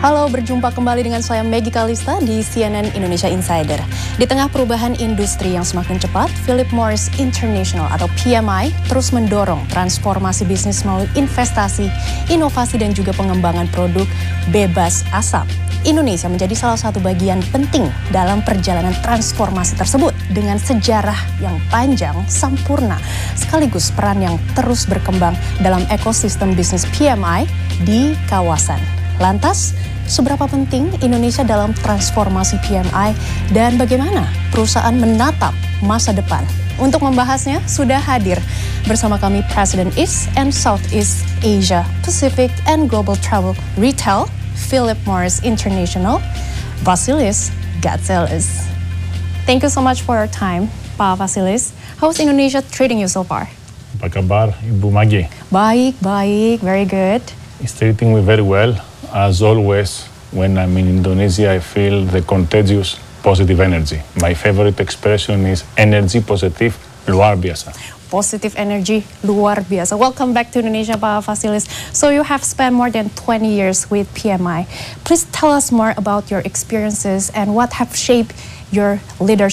Halo, berjumpa kembali dengan saya Maggie Kalista di CNN Indonesia Insider. Di tengah perubahan industri yang semakin cepat, Philip Morris International atau PMI terus mendorong transformasi bisnis melalui investasi, inovasi dan juga pengembangan produk bebas asap. Indonesia menjadi salah satu bagian penting dalam perjalanan transformasi tersebut dengan sejarah yang panjang, sempurna, sekaligus peran yang terus berkembang dalam ekosistem bisnis PMI di kawasan. Lantas, seberapa penting Indonesia dalam transformasi PMI dan bagaimana perusahaan menatap masa depan? Untuk membahasnya, sudah hadir bersama kami President East and Southeast Asia, Pacific and Global Travel Retail, Philip Morris International, Vasilis Gatselis. Thank you so much for your time, Pak Vasilis. How's Indonesia treating you so far? Apa kabar, Ibu Maggie? Baik, very good. It's treating me very well. As always, when I'm in Indonesia, I feel the contagious positive energy. My favorite expression is energy positive luar biasa. Positive energy luar biasa. Welcome back to Indonesia, Pak Vasilis. So you have spent more than 20 years with PMI. Please tell us more about your experiences and what have shaped your leadership